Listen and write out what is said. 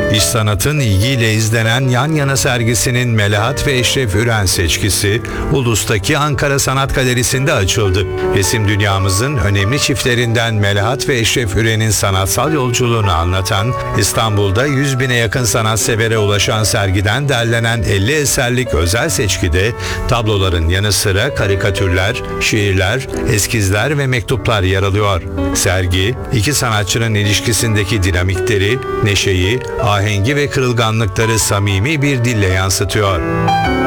İş Sanat'ın ilgiyle izlenen yan yana sergisinin Melahat ve Eşref Üren seçkisi, Ulus'taki Ankara Sanat Galerisi'nde açıldı. Resim dünyamızın önemli çiftlerinden Melahat ve Eşref Üren'in sanatsal yolculuğunu anlatan, İstanbul'da 100 bine yakın sanatsevere ulaşan sergiden derlenen 50 eserlik özel seçkide, tabloların yanı sıra karikatürler, şiirler, eskizler ve mektuplar yer alıyor. Sergi, iki sanatçının ilişkisindeki dinamikleri, neşeyi, ahengi ve kırılganlıkları samimi bir dille yansıtıyor.